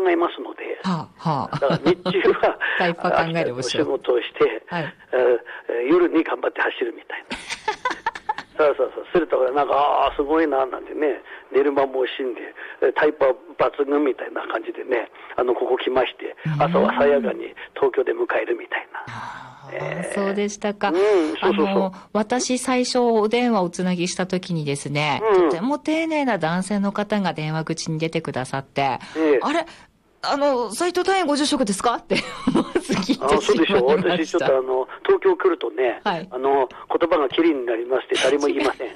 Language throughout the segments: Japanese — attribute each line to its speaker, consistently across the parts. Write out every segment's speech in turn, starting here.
Speaker 1: えますので、
Speaker 2: はあはあ、
Speaker 1: だから日中は
Speaker 2: タイパ考えるお仕
Speaker 1: 事をして、
Speaker 2: はい、
Speaker 1: 夜に頑張って走るみたいな。そうそうそう。すると、なんか、すごいな、なんてね、寝る間も惜しんで、タイパ抜群みたいな感じでね、ここ来まして、朝はさやかに東京で迎えるみたいな。
Speaker 2: そうでしたか。
Speaker 1: そうそうそう。
Speaker 2: 私最初お電話をつなぎした時にですね、とても丁寧な男性の方が電話口に出てくださって、あれ斉藤隊員ご住職ですかって思わず聞いてしまいました。
Speaker 1: そうでしょう。私ちょっと東京来るとね、はい、言葉がきれいになりまして誰も言いません。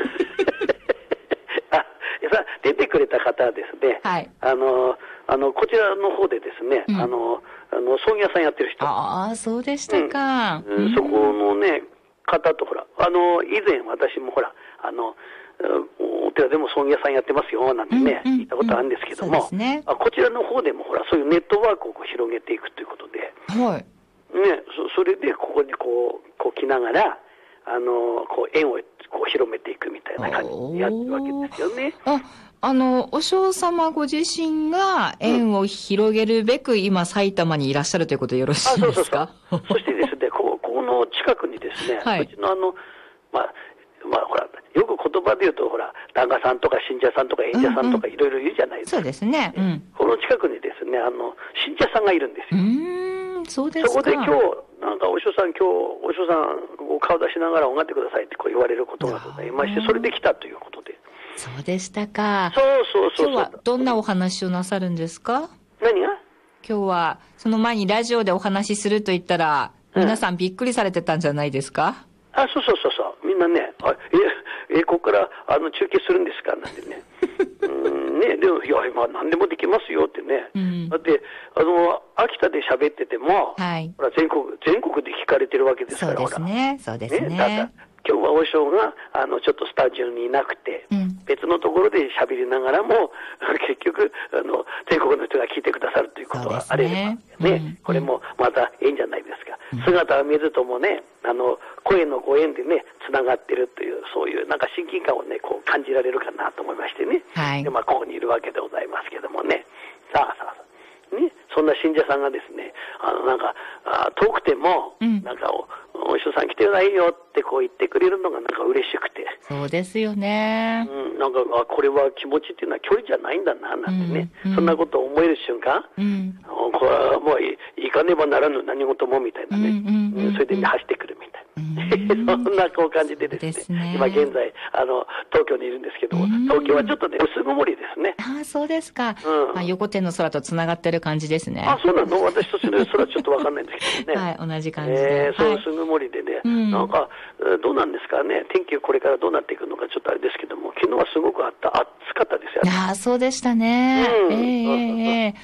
Speaker 1: 出てくれた方はですね、はい、こちらの方でですね、葬儀屋さんやってる人。
Speaker 2: ああ、そうでしたか。
Speaker 1: そこのね、方とほら、以前私もほら、お寺でも葬儀屋さんやってますよ、なんてね、言ったことあるんですけども、ね、こちらの方でもほら、そういうネットワークを広げていくということで、
Speaker 2: はい。
Speaker 1: ね、それでここにこう来ながら、縁を広めていくみたいな感じでやってるわけですよね。
Speaker 2: お嬢様ご自身が縁を広げるべく、今埼玉にいらっしゃるということでよろしいですか？
Speaker 1: そう。そしてですね、この近くにですね、はい、うちのほら、よく言葉で言うと、ほら、檀家さんとか信者さんとか演者さんとかいろいろいるじゃないですか。
Speaker 2: そうですね。
Speaker 1: この近くにですね、信者さんがいるんですよ。
Speaker 2: そうですか。
Speaker 1: そこで今日、なんかお師匠さん、顔出しながら拝んでくださいってこう言われることがございまして、それで来たということで。
Speaker 2: そうでしたか。
Speaker 1: そう。
Speaker 2: 今日はどんなお話をなさるんですか？
Speaker 1: 何が？
Speaker 2: 今日は、その前にラジオでお話しすると言ったら、皆さんびっくりされてたんじゃないですか？
Speaker 1: そう。みんなね、ここから中継するんですかなんてね。ね、でも、いや、何でもできますよってね。だって、秋田で喋ってても、はい、ほら全国で聞かれてるわけですから、
Speaker 2: そうですね。
Speaker 1: だから今日は和尚が、ちょっとスタジオにいなくて、別のところで喋りながらも、結局、全国の人が聞いてくださるということがあればね、これもまたいいんじゃないですか。姿は見るともね、声のご縁でね、繋がってるという、そういうなんか親近感をね、こう感じられるかなと思いましてね。はい。で、ここにいるわけでございますけどもね。さあ。ね、そんな信者さんがですね、なんか、遠くても、なんかお師匠さん来てないよってこう言ってくれるのがなんか嬉しくて。
Speaker 2: そうですよね。
Speaker 1: なんか、これは気持ちっていうのは距離じゃないんだな、なんてね。そんなことを思える瞬間、これはもう行かねばならぬ何事もみたいなね。それで走ってくるみたいな。そんなこう感じでですね。今現在、東京にいるんですけども、東京はちょっとね、薄曇りですね。
Speaker 2: そうですか。横手の空と繋がってる感じですね。
Speaker 1: そうなの？私とそれ空ちょっとわかんないんですけどね。
Speaker 2: はい、同じ感じで。
Speaker 1: そう、薄曇りでね。なんか、どうなんですかね。天気これからどうなっていくのかちょっとあれですけども、昨日はすごく暑かったですよ。
Speaker 2: そうでしたね。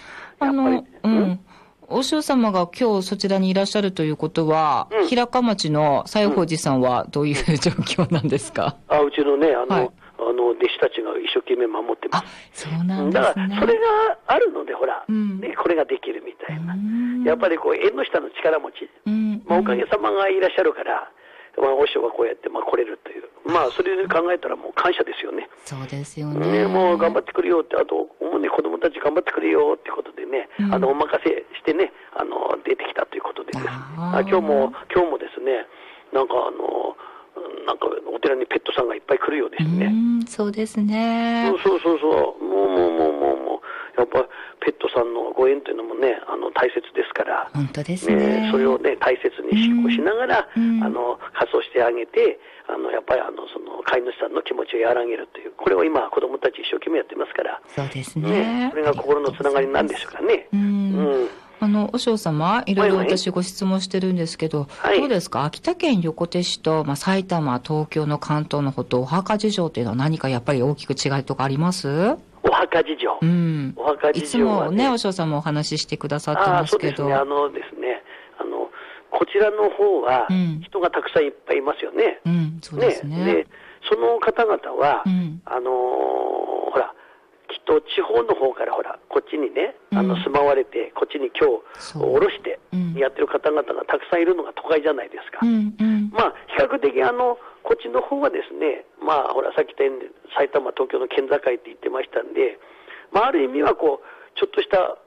Speaker 2: お師様が今日そちらにいらっしゃるということは、平川町の西宝寺さんはどういう状況なんですか？
Speaker 1: うちのね、弟子たちが一生懸命守ってます。
Speaker 2: そうなんですね。
Speaker 1: だから、それがあるので、ほら、ね、これができるみたいな。やっぱりこう、縁の下の力持ち。おかげさまがいらっしゃるから、お師匠がこうやって来れるという。それで考えたらもう感謝ですよね。
Speaker 2: そうですよね。
Speaker 1: もう頑張ってくれよって、あと、子供たち頑張ってくれよってことでね、お任せしてね、出てきたということでですね。今日もですね、なんかお寺にペットさんがいっぱい来るようですね。
Speaker 2: そうですね。
Speaker 1: そう。もう、やっぱペットさんのご縁というのもね、大切ですから。
Speaker 2: 本当ですね。
Speaker 1: それをね、大切に執行しながら、活動してあげて、やっぱりその飼い主さんの気持ちを和らげるという、これを今子供たち一生懸命やってますから。
Speaker 2: そうですね。
Speaker 1: それが心のつながりなんでしょうかね。
Speaker 2: お嬢様、いろいろ私ご質問してるんですけど、どうですか？秋田県横手市と、埼玉、東京の関東の方とお墓事情っていうのは何かやっぱり大きく違いとかあります？
Speaker 1: お墓事情。お墓事情は、
Speaker 2: いつもね、お嬢様お話ししてくださってますけど。
Speaker 1: そうですね。こちらの方は人がたくさんいっぱいいますよね。
Speaker 2: そうですね。
Speaker 1: で、その方々は、ほら、きっと地方の方からほら、こっちにね、住まわれて、こっちに今日、下ろして、やってる方々がたくさんいるのが都会じゃないですか。比較的こっちの方はですね、ほら、さっき言ったように、埼玉、東京の県境って言ってましたんで、ある意味はこう、ちょっとした